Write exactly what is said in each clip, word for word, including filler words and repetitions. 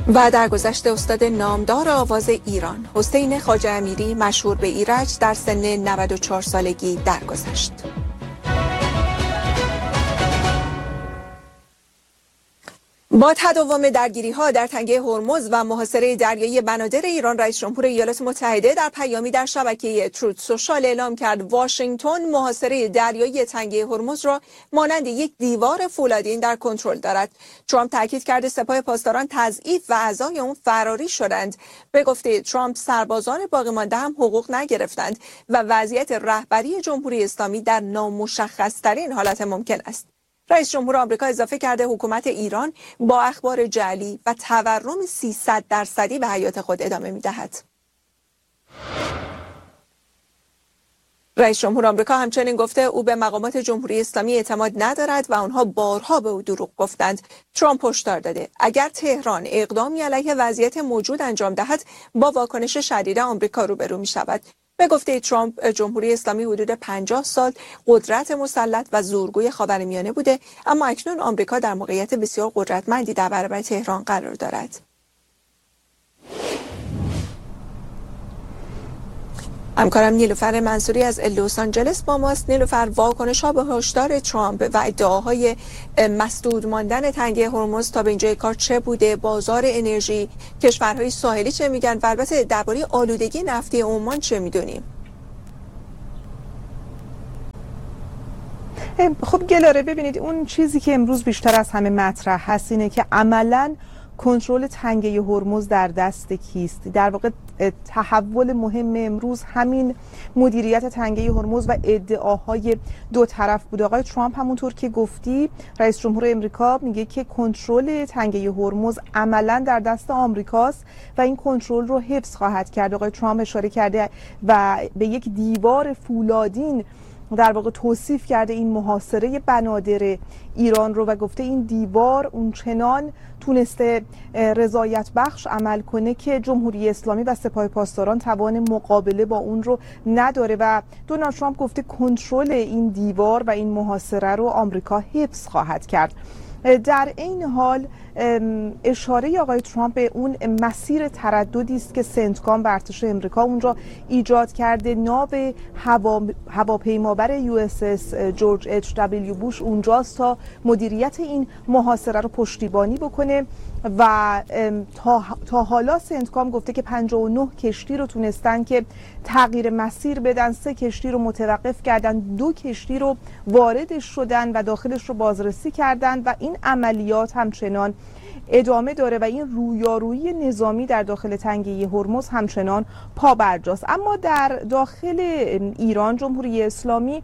و در گذشته استاد نامدار آواز ایران حسین خواجه امیری مشهور به ایرج در سن نود و چهار سالگی درگذشت. با تداوم درگیری‌ها در تنگه هرمز و محاصره دریایی بنادر ایران، رئیس جمهور ایالات متحده در پیامی در شبکه تروت سوشال اعلام کرد واشنگتن محاصره دریایی تنگه هرمز را مانند یک دیوار فولادین در کنترل دارد. ترامپ تاکید کرده سپاه پاسداران تضعیف و اعضای آن فراری شدند. به گفته ترامپ سربازان باقی مانده هم حقوق نگرفتند و وضعیت رهبری جمهوری اسلامی در نامشخص‌ترین حالت ممکن است. رئیس جمهور آمریکا اضافه کرده حکومت ایران با اخبار جعلی و تورم سیصد درصدی به حیات خود ادامه می‌دهد. رئیس جمهور آمریکا همچنین گفته او به مقامات جمهوری اسلامی اعتماد ندارد و آنها بارها به او دروغ گفتند. ترامپ هشدار داده اگر تهران اقدامی علیه وضعیت موجود انجام دهد با واکنش شدید آمریکا روبرو می‌شود. به گفته ترامپ جمهوری اسلامی حدود پنجاه سال قدرت مسلط و زورگوی خاورمیانه بوده، اما اکنون آمریکا در موقعیت بسیار قدرتمندی در برابر تهران قرار دارد. همکارم نیلوفر منصوری از لس آنجلس با ماست. نیلوفر، واکنش ها به هشدار ترامپ و ادعاهای مسدود ماندن تنگه هرمز تا به اینجای کار چه بوده؟ بازار انرژی، کشورهای ساحلی چه میگن؟ و البته درباره آلودگی نفتی عمان چه میدونیم؟ خب گلاره، ببینید اون چیزی که امروز بیشتر از همه مطرح هست اینه که عملاً کنترل تنگه هرمز در دست کیست. در واقع تحول مهم امروز همین مدیریت تنگه هرمز و ادعاهای دو طرف بود. آقای ترامپ همونطور که گفتی، رئیس جمهور امریکا میگه که کنترل تنگه هرمز عملا در دست آمریکاست و این کنترل رو حفظ خواهد کرد. آقای ترامپ اشاره کرده و به یک دیوار فولادین در واقع توصیف کرده این محاصره بنادر ایران رو و گفته این دیوار اونچنان تونسته رضایت بخش عمل کنه که جمهوری اسلامی و سپاه پاسداران توان مقابله با اون رو نداره و دونالد ترامپ گفته کنترل این دیوار و این محاصره رو آمریکا حفظ خواهد کرد. در این حال اشاره آقای ترامپ به اون مسیر ترددی است که سنتکام و ارتش امریکا اونجا ایجاد کرده. ناو هوا هواپیمابر یو اس اس جورج اچ دبلیو بوش اونجاست تا مدیریت این محاصره رو پشتیبانی بکنه و تا, تا حالا سنتکام گفته که پنجاه و نه کشتی رو تونستن که تغییر مسیر بدن، سه کشتی رو متوقف کردن، دو کشتی رو واردش شدن و داخلش رو بازرسی کردن و این عملیات همچنان ادامه داره و این رویارویی نظامی در داخل تنگه هرمز همچنان پابرجاست. اما در داخل ایران جمهوری اسلامی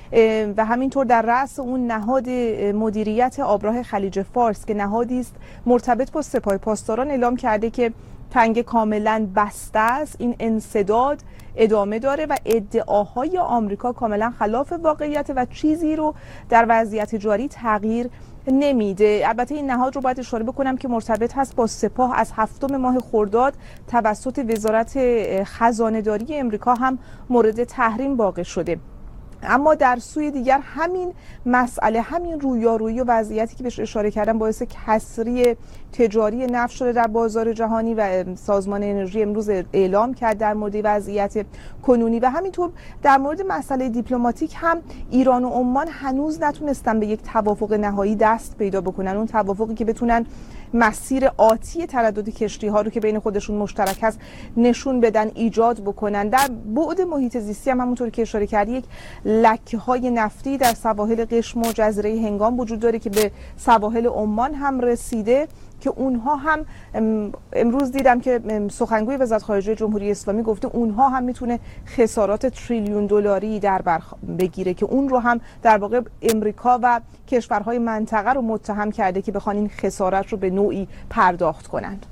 و همینطور در رأس اون نهاد مدیریت آبراه خلیج فارس که نهادی است مرتبط با سپاه پاسداران اعلام کرده که تنگه کاملا بسته است. این انسداد ادامه داره و ادعاهای آمریکا کاملا خلاف واقعیت و چیزی رو در وضعیت جاری تغییر نمیده. البته این نهاد رو باید اشاره بکنم که مرتبط هست با سپاه، از هفتم ماه خرداد توسط وزارت خزانه‌داری امریکا هم مورد تحریم واقع شده. اما در سوی دیگر همین مسئله، همین رویارویی و وضعیتی که بهش اشاره کردم باعث کسری تجاری نفت شده در بازار جهانی و سازمان انرژی امروز اعلام کرد در مورد وضعیت کنونی و همینطور در مورد مسئله دیپلماتیک هم ایران و عمان هنوز نتونستن به یک توافق نهایی دست پیدا بکنن، اون توافقی که بتونن مسیر آتی تردد کشتی ها رو که بین خودشون مشترک هست نشون بدن، ایجاد بکنن. در بعد محیط زیستی هم همونطور که اشاره کردی یک لکه های نفتی در سواحل قشم و جزیره هنگام وجود داره که به سواحل عمان هم رسیده که اونها هم امروز دیدم که سخنگوی وزارت خارجه جمهوری اسلامی گفته اونها هم میتونه خسارات تریلیون دلاری در بر بگیره که اون رو هم در واقع امریکا و کشورهای منطقه رو متهم کرده که بخوان این خسارت رو به نوعی پرداخت کنند.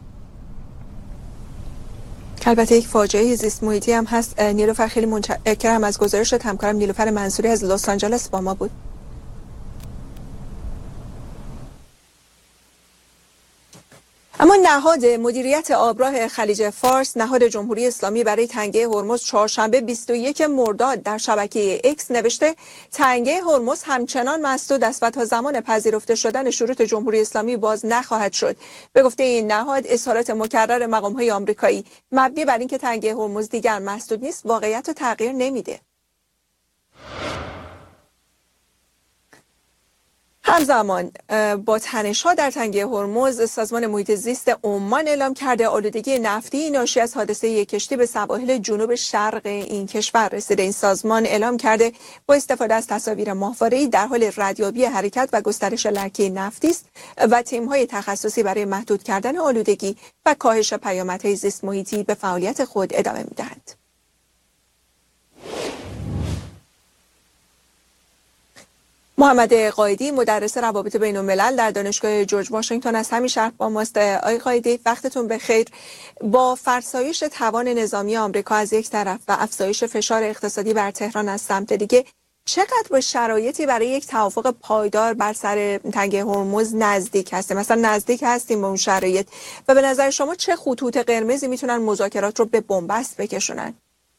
البته یک فاجعه زیست محیطی هم هست. نیلوفر، خیلی متشکرم از گزارشت. همکارم نیلوفر منصوری از لس آنجلس با ما بود. اما نهاد مدیریت آبراه خلیج فارس، نهاد جمهوری اسلامی برای تنگه هرمز، چهارشنبه بیست و یک مرداد در شبکه اکس نوشته تنگه هرمز همچنان مسدود است و تا زمان پذیرفته شدن شروط جمهوری اسلامی باز نخواهد شد. به گفته این نهاد، اظهارات مکرر مقام‌های آمریکایی مبنی بر اینکه تنگه هرمز دیگر مسدود نیست واقعیت رو تغییر نمیده. همزمان با تنش‌ها در تنگه هرمز، سازمان محیط زیست عمان اعلام کرده آلودگی نفتی ناشی از حادثه یک کشتی به سواحل جنوب شرق این کشور رسیده. این سازمان اعلام کرده با استفاده از تصاویر ماهواره‌ای در حال ردیابی حرکت و گسترش لکه نفتی است و تیم‌های تخصصی برای محدود کردن آلودگی و کاهش پیامدهای زیست محیطی به فعالیت خود ادامه می‌دهند. محمد قائدی، مدرس روابط بین الملل در دانشگاه جورج واشنگتن از همین شهر با ماست. آقای قائدی، وقتتون بخیر. با فرسایش توان نظامی آمریکا از یک طرف و افزایش فشار اقتصادی بر تهران از سمت دیگه، چقدر به شرایطی برای یک توافق پایدار بر سر تنگه هرمز نزدیک هستیم؟ مثلا نزدیک هستیم به اون شرایط و به نظر شما چه خطوط قرمزی میتونن مذاکرات رو به بنبست بکشونن؟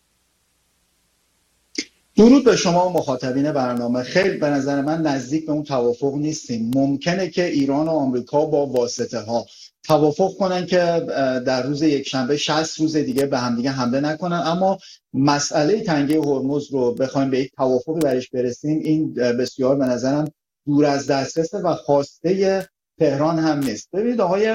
درود به شما و مخاطبین برنامه. خیلی به نظر من نزدیک به اون توافق نیستیم. ممکنه که ایران و آمریکا با واسطه ها توافق کنن که در روز یکشنبه شصت روز دیگه به همدیگه حمله نکنن، اما مسئله تنگه هرمز رو بخوایم به یک توافقی برش برسیم، این بسیار به نظرم دور از دسترسه و خواسته تهران هم نیست. ببینید آقای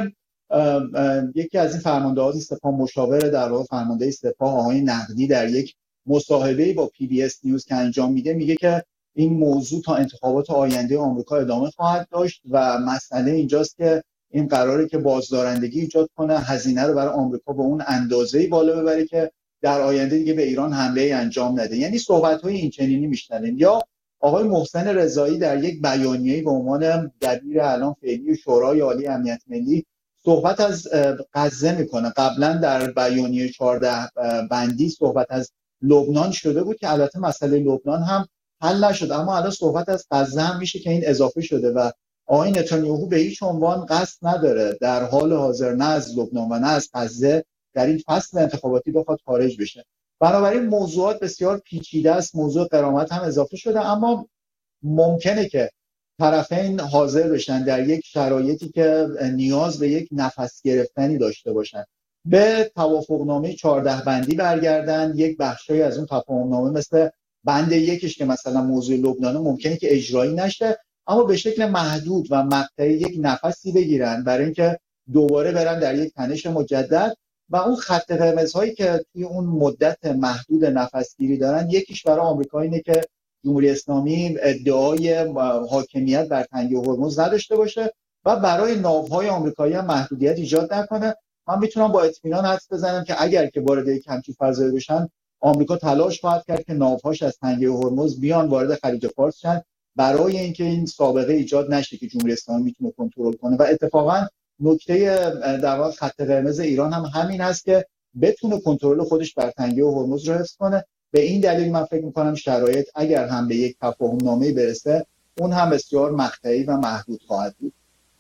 یکی از این فرماندهان سپاه، مشاور در واقع فرمانده سپاه، آقای نقدی، در یک مصاحبه‌ای با پی بی اس نیوز که انجام میده میگه که این موضوع تا انتخابات آینده آمریکا ادامه خواهد داشت و مسئله اینجاست که این قراره که بازدارندگی ایجاد کنه، هزینه رو برای آمریکا به اون اندازه‌ای بالا ببره که در آینده دیگه به ایران حمله انجام نده. یعنی صحبت‌های این چنینی میشنویم. یا آقای محسن رضایی در یک بیانیه‌ای به عنوان دبیر اعلام فعلی شورای عالی امنیت ملی صحبت از غزه میکنه. قبلا در بیانیه چهارده بندی صحبت از لبنان شده بود که البته مسئله لبنان هم حل نشد، اما الان صحبت از غزه هم میشه که این اضافه شده و آقای نتانیاهو به هیچ عنوان قصد نداره در حال حاضر نه از لبنان و نه از غزه در این فصل انتخاباتی بخواد خارج بشه. بنابراین موضوعات بسیار پیچیده است. موضوع غرامت هم اضافه شده، اما ممکنه که طرفین حاضر بشن در یک شرایطی که نیاز به یک نفس گرفتنی داشته باشن به توافقنامه چهارده بندی برگردن. یک بخشی از اون تفاهمنامه مثل بند یکش که مثلا موضوع لبنان ممکنه که اجرایی نشه، اما به شکل محدود و مقطعی یک نفسی بگیرن برای اینکه دوباره برن در یک تنش مجدد. و اون خط قرمزهایی که توی اون مدت محدود نفسگیری دارن، یکیش برای آمریکا اینه که جمهوری اسلامی ادعای حاکمیت بر تنگه هرمز نداشته باشه و برای ناوهای آمریکایی هم محدودیت ایجاد نکنه. من میتونم با اطمینان حدس بزنم که اگر که وارد یک همچین فضایی بشن، آمریکا تلاش خواهد کرد که ناوهاش از تنگه هرمز بیان وارد خلیج فارس شن برای اینکه این سابقه ایجاد نشه که جمهوری اسلامی میتونه کنترل کنه. و اتفاقا نکته در واقع خط قرمز ایران هم همین هست که بتونه کنترل خودش بر تنگه هرمز رو حفظ کنه. به این دلیل من فکر میکنم شرایط اگر هم به یک تفاهم نامه برسه، اون هم بسیار مقطعی و محدود خواهد بود.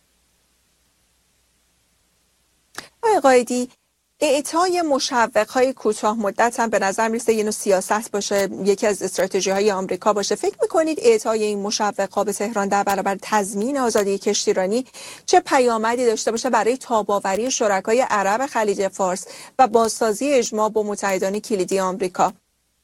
آقای قائدی، اعطای مشوق‌های کوتاه مدت هم به نظر میرسه یه نوع سیاست باشه، یکی از استراتژی‌های آمریکا باشه. فکر می‌کنید اعطای این مشوق‌ها به تهران در برابر تضمین آزادی کشتیرانی چه پیامدی داشته باشه برای تاب‌آوری شرکای عرب خلیج فارس و بازسازی اجماع با متحدان کلیدی آمریکا؟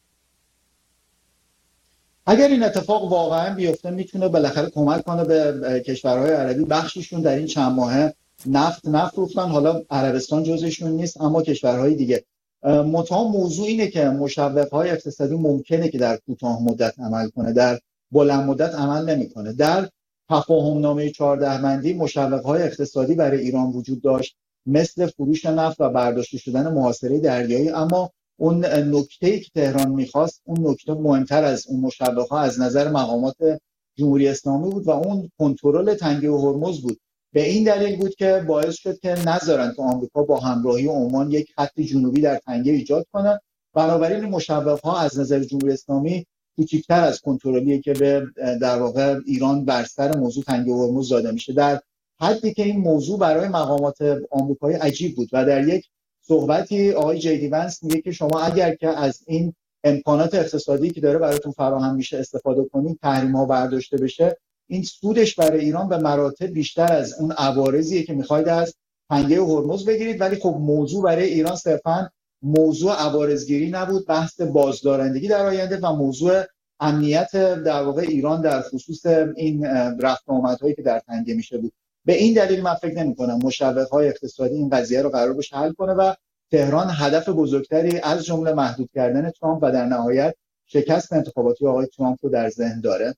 اگر این اتفاق واقعا بیفته، میتونه بالاخره کمک کنه به کشورهای عربی. بخششون در این چند ماهه نفت نفروختن، حالا عربستان جزشون نیست، اما کشورهای دیگه. منتها موضوع اینه که مشوق‌های اقتصادی ممکنه که در کوتاه مدت عمل کنه، در بلند مدت عمل نمیکنه. در تفاهمنامه چهارده بندی مشوق‌های اقتصادی برای ایران وجود داشت، مثل فروش نفت و برداشته شدن محاصره دریایی، اما اون نکته‌ای که تهران می‌خواست، اون نکته مهمتر از اون مشوق‌ها از نظر مقامات جمهوری اسلامی بود و اون کنترل تنگه هرمز بود. به این دلیل بود که باعث شد که نذارن که آمریکا با همراهی عمان یک خط جنوبی در تنگه ایجاد کنه. بنابراین مشوق‌ها از نظر جمهوری اسلامی کوچکتر از کنترلیه که به در واقع ایران بر سر موضوع تنگه هرمز داده میشه. در حدی که این موضوع برای مقامات آمریکایی عجیب بود و در یک صحبتی آقای جی دی ونس میگه که شما اگر که از این امکانات اقتصادی که داره براتون فراهم میشه استفاده کنید، تحریم‌ها برداشته بشه، این سودش برای ایران به مراتب بیشتر از اون عوارضیه که میخواید از تنگه هرمز بگیرید. ولی خب موضوع برای ایران صرفاً موضوع عوارضگیری نبود، بحث بازدارندگی در آینده و موضوع امنیت در واقع ایران در خصوص این رفت و آمدهایی که در تنگه میشه بود. به این دلیل من فکر نمی‌کنم مشوق‌های اقتصادی این قضیه رو قرار باشه حل کنه و تهران هدف بزرگتری از جمله محدود کردن ترامپ و در نهایت شکست انتخاباتی آقای ترامپ رو در ذهن داره.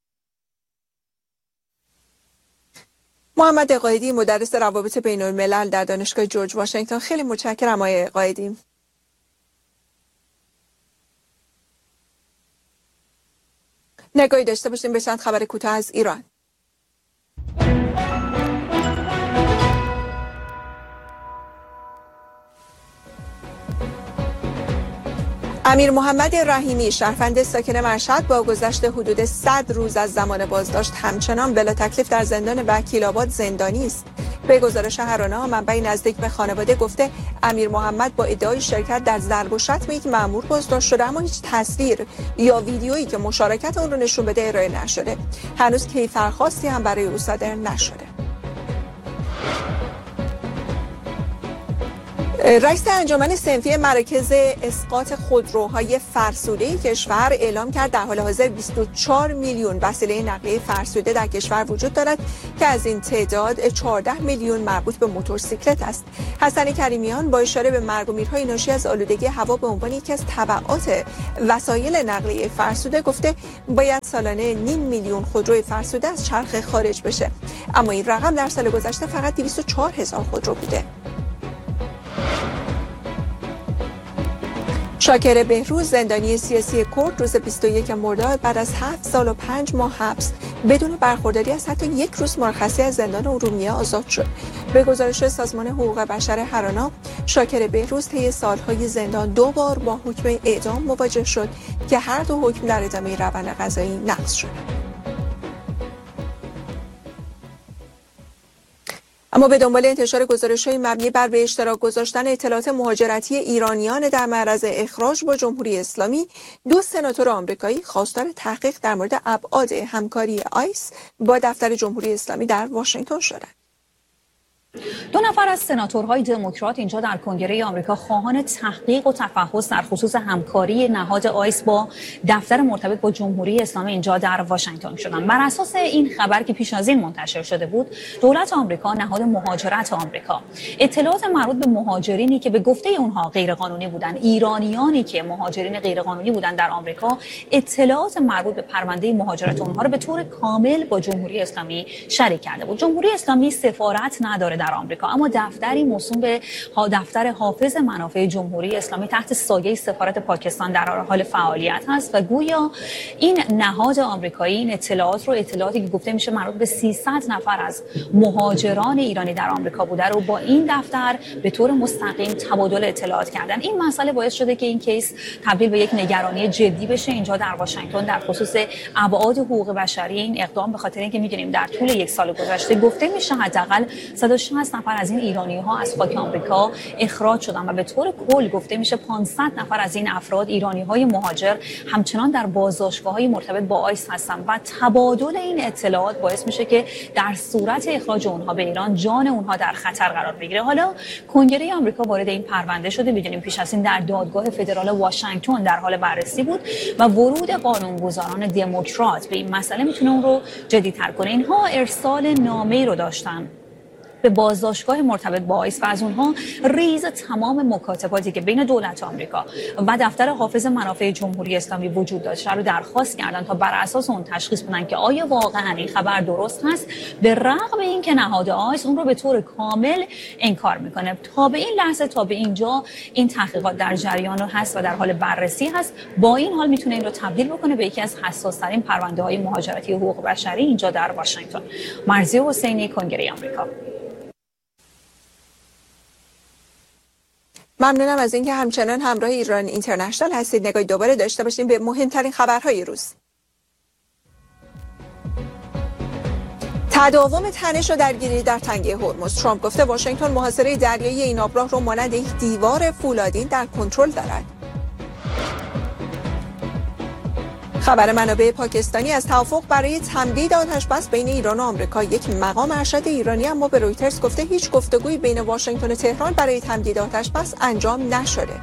محمد قائدی، مدرس روابط بین الملل در دانشگاه جورج واشنگتن، خیلی متشکرم آقای قائدی. نگاهی داشته باشیم به چند خبر کوتاه از ایران. امیر محمد رحیمی، شهروند ساکن مشهد، با گذشت حدود صد روز از زمان بازداشت همچنان بلا تکلیف در زندان وکیل‌آباد زندانی است. به گزارش هرانا، منبعی نزدیک به خانواده گفته امیر محمد با ادعای شرکت در ضرب و شتم یک مأمور بازداشت شده، اما هیچ تصویر یا ویدیویی که مشارکت اون رو نشون بده ارائه نشده. هنوز کیفرخواستی هم برای او صادر نشده. رئیس انجمن صنفی مراکز اسقاط خودروهای فرسوده کشور اعلام کرد در حال حاضر بیست و چهار میلیون وسیله نقلیه فرسوده در کشور وجود دارد که از این تعداد چهارده میلیون مربوط به موتورسیکلت است. حسن کریمیان با اشاره به مرگ و میرهای ناشی از آلودگی هوا به عنوان یکی از تبعات وسایل نقلیه فرسوده گفته باید سالانه نیم میلیون خودروی فرسوده از چرخ خارج بشه، اما این رقم در سال گذشته فقط دویست و چهار هزار خودرو بوده. شاکر بهروز، زندانی سیاسی کرد، روز بیست و یکم مرداد بعد از هفت سال و پنج ماه حبس بدون برخورداری از حتی یک روز مرخصی از زندان ارومیه آزاد شد. به گزارش سازمان حقوق بشر هرانا، شاکر بهروز طی سالهای زندان دو بار با حکم اعدام مواجه شد که هر دو حکم در ادامه روند قضایی نقض شد. اما به دنبال انتشار گزارش‌های مبنی بر به اشتراک گذاشتن اطلاعات مهاجرتی ایرانیان در معرض اخراج با جمهوری اسلامی، دو سناتور آمریکایی خواستار تحقیق در مورد ابعاد همکاری آیس با دفتر جمهوری اسلامی در واشنگتن شدند. دو نفر از سناتورهای دموکرات اینجا در کنگره آمریکا خواهان تحقیق و تفحص در خصوص همکاری نهاد آیس با دفتر مرتبط با جمهوری اسلامی اینجا در واشنگتن شدند. بر اساس این خبر که پیش از این منتشر شده بود، دولت آمریکا، نهاد مهاجرت آمریکا، اطلاعات مربوط به مهاجرینی که به گفته اونها غیرقانونی بودند، ایرانیانی که مهاجرین غیرقانونی بودند در آمریکا، اطلاعات مربوط به پرونده مهاجرت اونها رو به طور کامل با جمهوری اسلامی شریک کرده بود. جمهوری اسلامی سفارت نداره در آمریکا، اما دفتری موسوم به دفتر حافظ منافع جمهوری اسلامی تحت سایه سفارت پاکستان در حال فعالیت هست و گویا این نهاد آمریکایی این اطلاعات رو اطلاعاتی که گفته میشه مربوط به سیصد نفر از مهاجران ایرانی در آمریکا بوده رو با این دفتر به طور مستقیم تبادل اطلاعات کردن. این مسئله باعث شده که این کیس تبدیل به یک نگرانی جدی بشه اینجا در واشنگتن در خصوص ابعاد حقوق بشری این اقدام، به خاطر اینکه میدونیم در طول یک سال گذشته گفته میشه حداقل صد و شصت نفر از این ایرانی ها از خاک آمریکا اخراج شدن و به طور کل گفته میشه پانصد نفر از این افراد ایرانی های مهاجر همچنان در بازداشتگاه‌های مرتبط با آیس هستن و تبادل این اطلاعات باعث میشه که در صورت اخراج اونها به ایران جان اونها در خطر قرار بگیره. حالا کنگره آمریکا وارد این پرونده شده، میدونیم پیش از این در دادگاه فدرال واشنگتن در حال بررسی بود و ورود قانونگذاران دموکرات به این مسئله میتونه اون رو جدی‌تر کنه. اینها ارسال نامه‌ای رو داشتن به بازداشتگاه مرتبط با آیس و از اونها ریز تمام مکاتباتی که بین دولت آمریکا و دفتر حافظ منافع جمهوری اسلامی وجود داشته رو درخواست کردن تا بر اساس اون تشخیص بدن که آیا واقعا این خبر درست هست، به رغم اینکه نهاد آیس اون رو به طور کامل انکار میکنه. تا به این لحظه، تا به اینجا این تحقیقات در جریان هست و در حال بررسی هست. با این حال میتونه این رو تبدیل بکنه به یکی از حساس ترین پرونده های مهاجرتی و حقوق بشری اینجا در واشنگتن. مرضیه حسینی، کنگره آمریکا. ممنونم از اینکه همچنان همراه ایران اینترنشنال هستید. نگاهی دوباره داشته باشیم به مهمترین خبرهای روز. تداوم تنش و درگیری در تنگه هرمز. ترامپ گفته واشنگتن محاصره دریایی این آبراه رو مانند یک دیوار فولادین در کنترل دارد. خبر منابع پاکستانی از توافق برای تمدید آتش بس بین ایران و آمریکا. یک مقام ارشد ایرانی اما به رویترز گفته هیچ گفتگویی بین واشنگتن و تهران برای تمدید آتش بس انجام نشده.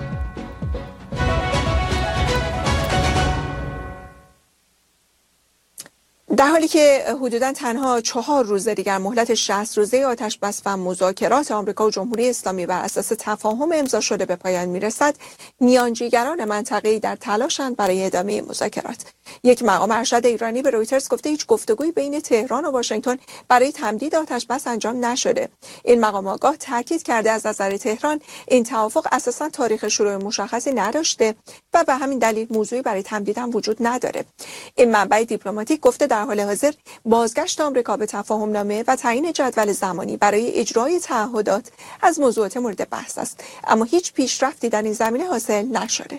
در حالی که حدوداً تنها چهار روز دیگر مهلت شصت روزه آتش بس و مذاکرات آمریکا و جمهوری اسلامی بر اساس تفاهم امضا شده به پایان میرسد، میانجیگران منطقه‌ای در تلاشند برای ادامه مذاکرات. یک مقام ارشد ایرانی به رویترز گفته هیچ گفتگویی بین تهران و واشنگتن برای تمدید آتش بس انجام نشده. این مقام آگاه تاکید کرده از نظر تهران این توافق اساساً تاریخ شروع مشخصی نداشته و به همین دلیل موضوعی برای تمدید هم وجود نداره. این منبع دیپلماتیک گفته در حال حاضر بازگشت آمریکا به تفاهم نامه و تعیین جدول زمانی برای اجرای تعهدات از موضوعات مورد بحث است، اما هیچ پیشرفتی در این زمینه حاصل نشده.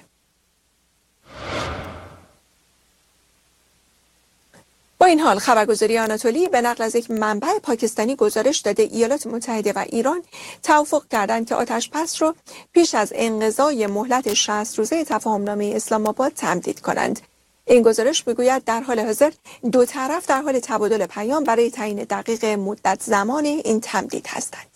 با این حال خبرگزاری آناتولی به نقل از یک منبع پاکستانی گزارش داده ایالات متحده و ایران توافق کردند که آتش بس را پیش از انقضای مهلت شصت روزه تفاهمنامه اسلام آباد تمدید کنند. این گزارش میگوید در حال حاضر دو طرف در حال تبادل پیام برای تعیین دقیق مدت زمان این تمدید هستند.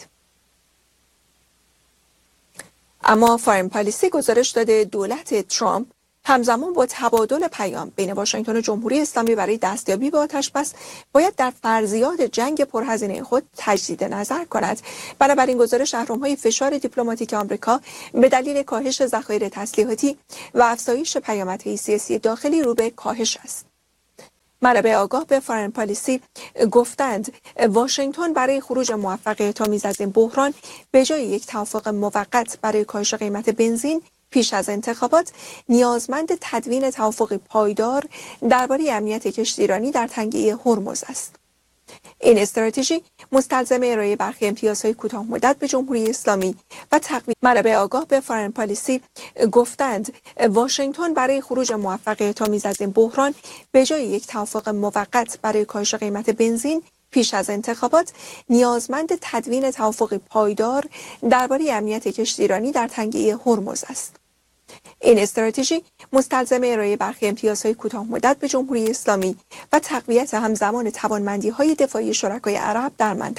اما فارن پالیسی گزارش داده دولت ترامپ همزمان با تبادل پیام بین واشنگتن و جمهوری اسلامی برای دستیابی به آتش بس باید در فرضیات جنگ پرهزینه خود تجدید نظر کند. بنابراین گزارش اهرم‌های فشار دیپلماتیک آمریکا به دلیل کاهش ذخایر تسلیحاتی و افزایش پیامدهای سیاسی داخلی رو به کاهش است. منابع آگاه به فارن پالیسی گفتند واشنگتن برای خروج موفقیت‌آمیز از این بحران به جای یک توافق موقت برای کاهش قیمت بنزین پیش از انتخابات نیازمند تدوین توافقی پایدار درباره امنیت کشتیرانی در تنگه هرمز است. این استراتژی مستلزم ارائه برخی امتیازهای کوتاه مدت به جمهوری اسلامی و تقویت. منابع آگاه به فارن پالیسی گفتند واشنگتن برای خروج موفقیت‌آمیز از این بحران به جای یک توافق موقت برای کاهش قیمت بنزین پیش از انتخابات نیازمند تدوین توافقی پایدار درباره امنیت کشتیرانی در تنگه هرمز است. این استراتژی مستلزم ارائه برخی امتیازهای کوتاه مدت به جمهوری اسلامی و تقویت همزمان توانمندی‌های دفاعی شرکای عرب در منطقه